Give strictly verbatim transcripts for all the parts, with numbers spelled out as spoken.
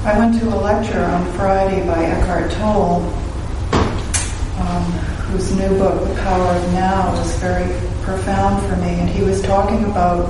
I went to a lecture on Friday by Eckhart Tolle, um, whose new book, The Power of Now, was very profound for me, and he was talking about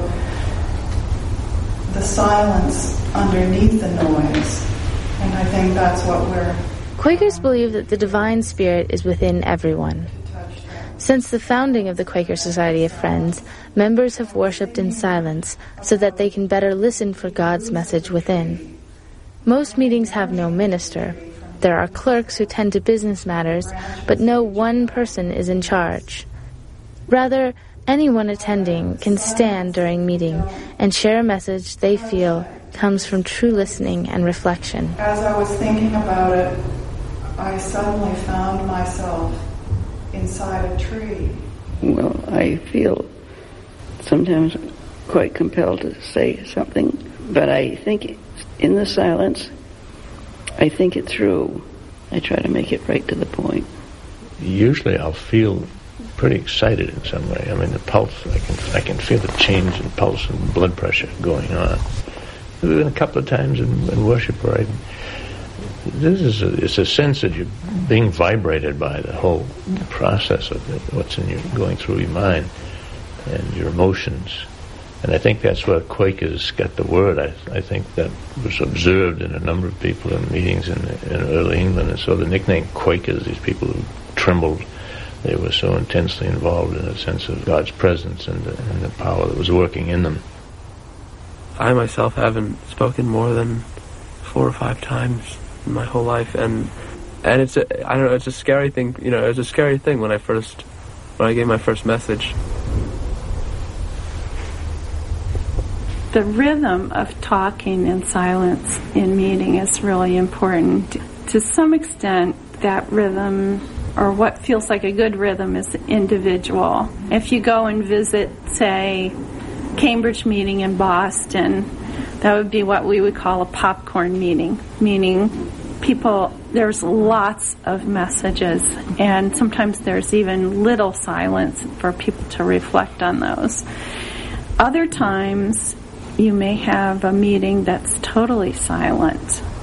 the silence underneath the noise, and I think that's what we're... Quakers believe that the divine spirit is within everyone. Since the founding of the Quaker Society of Friends, members have worshipped in silence so that they can better listen for God's message within. Most meetings have no minister. There are clerks who tend to business matters, but no one person is in charge. Rather, anyone attending can stand during meeting and share a message they feel comes from true listening and reflection. As I was thinking about it, I suddenly found myself inside a tree. Well, I feel sometimes quite compelled to say something, but I think in the silence, I think it through. I try to make it right to the point. Usually I'll feel pretty excited in some way. I mean, the pulse, I can I can feel the change in pulse and blood pressure going on. There have been a couple of times in, in worship where I, this is a, it's a sense that you're being vibrated by the whole process of it, what's in your, going through your mind and your emotions. And I think that's where Quakers got the word. I, I think that was observed in a number of people in meetings in, in early England. And so the nickname Quakers, these people who trembled, they were so intensely involved in a sense of God's presence and the, and the power that was working in them. I myself haven't spoken more than four or five times in my whole life, and and it's a, I don't know, it's a scary thing, you know, it was a scary thing when I first, when I gave my first message. The rhythm of talking in silence in meeting is really important. To some extent, that rhythm, or what feels like a good rhythm, is individual. If you go and visit, say, Cambridge meeting in Boston, that would be what we would call a popcorn meeting, meaning people, there's lots of messages, and sometimes there's even little silence for people to reflect on those. Other times, you may have a meeting that's totally silent,